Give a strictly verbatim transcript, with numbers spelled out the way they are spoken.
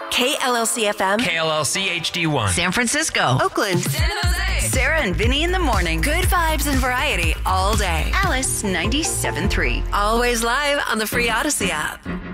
K L L C F M. K L L C H D one. San Francisco. Oakland. San Jose. Sarah and Vinny in the morning. Good vibes and variety all day. Alice ninety-seven point three. Always live on the free Odyssey app.